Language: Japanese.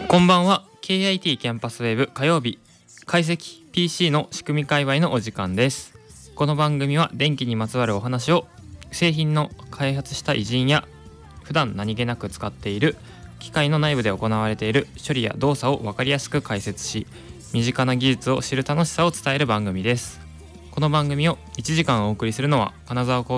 こんばんは。 KIT キャンパスウェブ火曜日解析 PC の仕組み界隈のお時間です。この番組は電気にまつわるお話を製品の開発した偉人や普段何気なく使っている機械の内部で行われている処理や動作を分かりやすく解説し、身近な技術を知る楽しさを伝える番組です。この番組を1時間お送りするのは金沢工